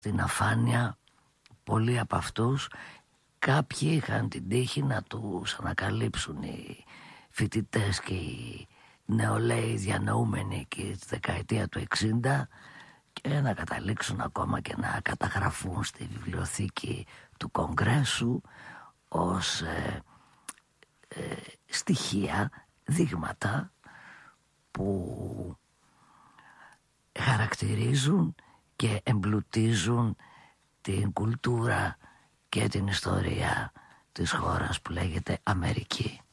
στην αφάνεια. Πολλοί από αυτούς, κάποιοι είχαν την τύχη να τους ανακαλύψουν οι φοιτητές και οι νεολαίοι διανοούμενοι εκεί στη δεκαετία του 60 και να καταλήξουν ακόμα και να καταγραφούν στη βιβλιοθήκη του Κογκρέσου ως στοιχεία, δείγματα που χαρακτηρίζουν και εμπλουτίζουν την κουλτούρα και την ιστορία της χώρας που λέγεται Αμερική.